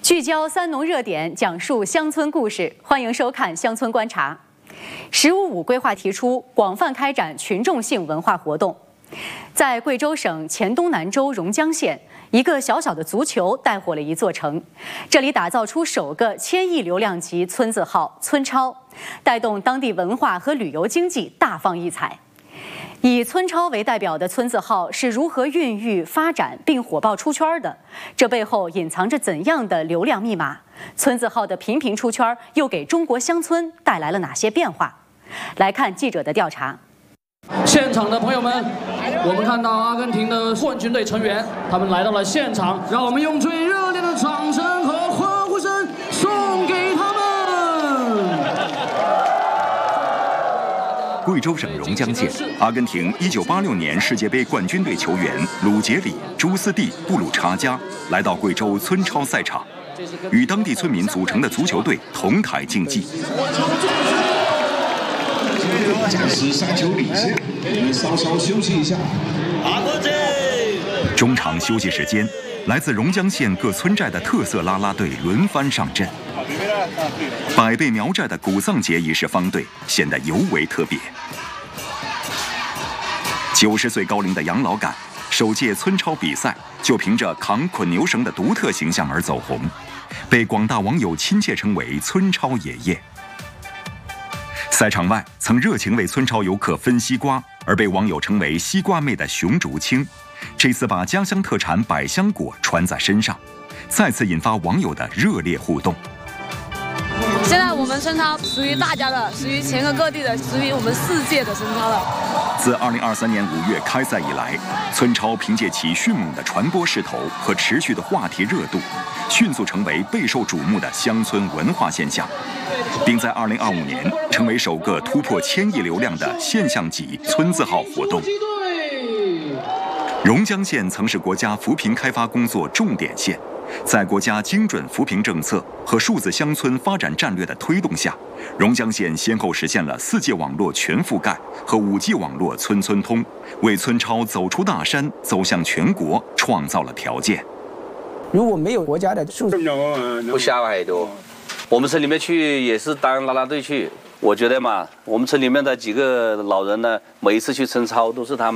聚焦三农热点，讲述乡村故事，欢迎收看《乡村观察》。“15+5”规划提出广泛开展群众性文化活动。在贵州省黔东南州榕江县，一个小小的足球带火了一座城。这里打造出首个1000亿流量级村字号“村超”，带动当地文化和旅游经济大放异彩。以村超为代表的村字号是如何孕育、发展并火爆出圈的？这背后隐藏着怎样的流量密码？村字号的频频出圈又给中国乡村带来了哪些变化？来看记者的调查。 现场的朋友们，我们看到阿根廷的冠军队成员，他们来到了现场，让我们用最热烈的掌声和欢呼声送给他们。 贵州省榕江县，阿根廷1986年世界杯冠军队球员鲁杰里、朱斯蒂、布鲁查加来到贵州村超赛场，与当地村民组成的足球队同台竞技。 暂时杀球领先，我们稍稍休息一下。 中场休息时间，来自榕江县各村寨的特色啦啦队轮番上阵。百倍苗寨的古藏节仪式方队显得尤为特别。90岁高龄的杨老杆，首届村超比赛就凭着扛捆牛绳的独特形象而走红，被广大网友亲切称为“村超爷爷”。赛场外曾热情为村超游客分西瓜，而被网友称为“西瓜妹”的熊竹青，这次把家乡特产百香果穿在身上，再次引发网友的热烈互动。 现在我们村超属于大家的，属于全国各地的，属于我们世界的村超了。 自2023年5月开赛以来，村超凭借其迅猛的传播势头和持续的话题热度，迅速成为备受瞩目的乡村文化现象，并在2025年成为首个突破1000亿流量的现象级村字号活动。榕江县曾是国家扶贫开发工作重点县。在国家精准扶贫政策和数字乡村发展战略的推动下，榕江县先后实现了4G 网络全覆盖和5G 网络村村通，为村超走出大山、走向全国创造了条件。 如果没有国家的数字， 不下太多。我们村里面去也是当啦啦队去，我觉得嘛，我们村里面的几个老人呢，每一次去村超都是他们